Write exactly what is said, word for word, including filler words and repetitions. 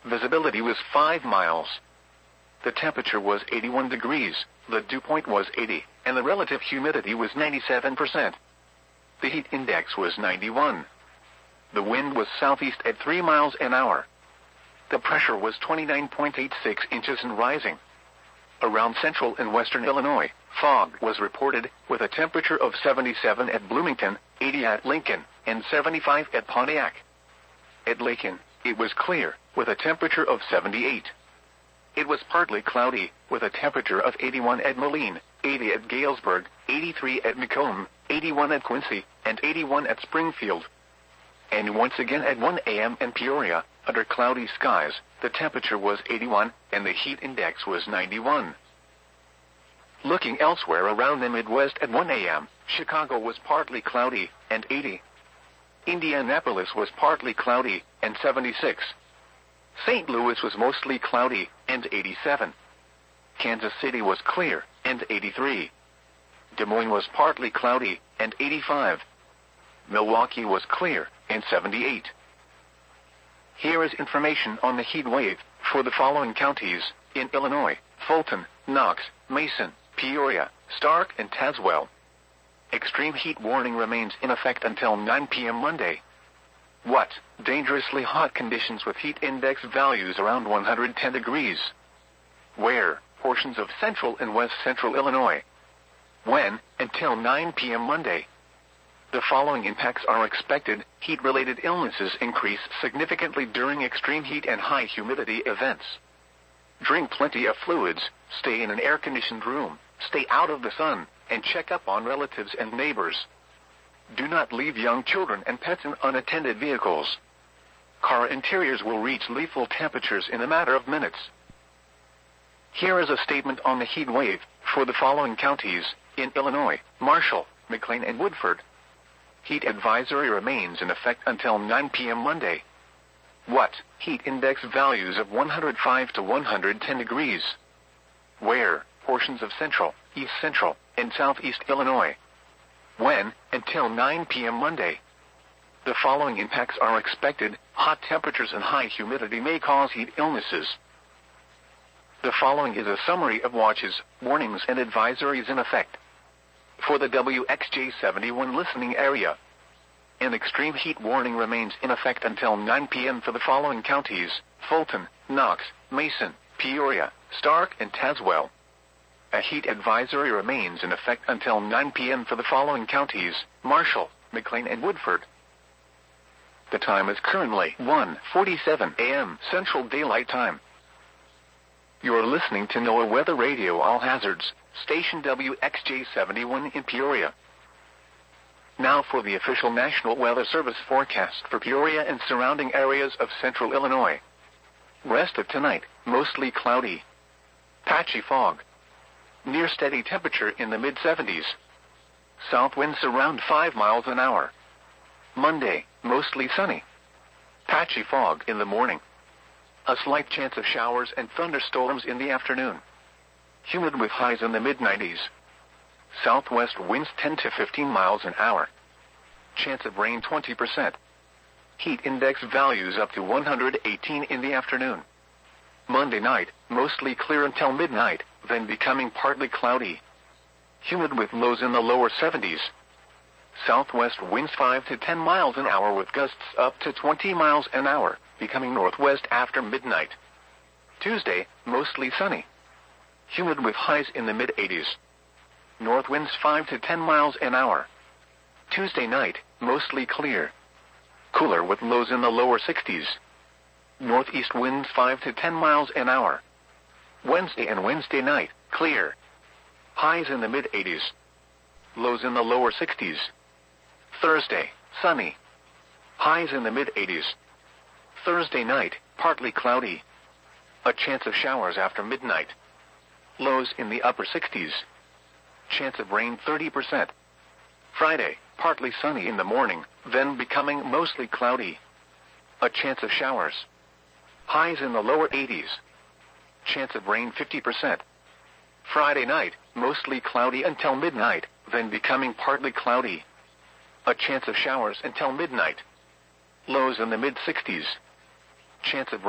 Visibility was five miles. The temperature was eighty-one degrees, the dew point was eighty, and the relative humidity was ninety-seven percent. The heat index was ninety-one. The wind was southeast at three miles an hour. The pressure was twenty-nine point eight six inches and rising. Around central and western Illinois, fog was reported, with a temperature of seventy-seven at Bloomington, eighty at Lincoln, and seventy-five at Pontiac. At Lincoln, it was clear, with a temperature of seventy-eight. It was partly cloudy, with a temperature of eighty-one at Moline, eighty at Galesburg, eighty-three at Macomb, eighty-one at Quincy, and eighty-one at Springfield. And once again at one A M in Peoria, under cloudy skies, the temperature was eighty-one, and the heat index was ninety-one. Looking elsewhere around the Midwest at one A M, Chicago was partly cloudy, and eighty. Indianapolis was partly cloudy, and seventy-six. Saint Louis was mostly cloudy, and eighty-seven. Kansas City was clear, and eighty-three. Des Moines was partly cloudy, and eighty-five. Milwaukee was clear, and seventy-eight. Here is information on the heat wave for the following counties in Illinois: Fulton, Knox, Mason, Peoria, Stark, and Tazewell. Extreme heat warning remains in effect until nine P M Monday. What? Dangerously hot conditions with heat index values around one hundred ten degrees. Where? Portions of central and west central Illinois. When? Until nine P M Monday. The following impacts are expected. Heat-related illnesses increase significantly during extreme heat and high humidity events. Drink plenty of fluids, stay in an air-conditioned room, stay out of the sun, and check up on relatives and neighbors. Do not leave young children and pets in unattended vehicles. Car interiors will reach lethal temperatures in a matter of minutes. Here is a statement on the heat wave for the following counties in Illinois: Marshall, McLean, and Woodford. Heat advisory remains in effect until nine P M Monday. What? Heat index values of one hundred five to one hundred ten degrees. Where? Portions of central, east central, and southeast Illinois. When? Until nine P M Monday. The following impacts are expected. Hot temperatures and high humidity may cause heat illnesses. The following is a summary of watches, warnings, and advisories in effect. For the W X J seventy-one listening area, an extreme heat warning remains in effect until nine P M for the following counties: Fulton, Knox, Mason, Peoria, Stark, and Tazewell. A heat advisory remains in effect until nine P M for the following counties: Marshall, McLean, and Woodford. The time is currently one forty-seven A M Central Daylight Time. You're listening to NOAA Weather Radio All Hazards, station W X J seventy-one in Peoria. Now for the official National Weather Service forecast for Peoria and surrounding areas of central Illinois. Rest of tonight, mostly cloudy. Patchy fog. Near steady temperature in the mid seventies. South winds around five miles an hour. Monday, mostly sunny. Patchy fog in the morning. A slight chance of showers and thunderstorms in the afternoon. Humid with highs in the mid nineties. Southwest winds ten to fifteen miles an hour. Chance of rain twenty percent. Heat index values up to one hundred eighteen in the afternoon. Monday night, mostly clear until midnight, then becoming partly cloudy. Humid with lows in the lower seventies. Southwest winds five to ten miles an hour with gusts up to twenty miles an hour, becoming northwest after midnight. Tuesday, mostly sunny. Humid with highs in the mid eighties. North winds five to ten miles an hour. Tuesday night, mostly clear. Cooler with lows in the lower sixties. Northeast winds five to ten miles an hour. Wednesday and Wednesday night, clear. Highs in the mid eighties. Lows in the lower sixties. Thursday, sunny. Highs in the mid eighties. Thursday night, partly cloudy. A chance of showers after midnight. Lows in the upper sixties. Chance of rain thirty percent. Friday, partly sunny in the morning, then becoming mostly cloudy. A chance of showers. Highs in the lower eighties. Chance of rain fifty percent. Friday night, mostly cloudy until midnight, then becoming partly cloudy. A chance of showers until midnight. Lows in the mid sixties. Chance of rain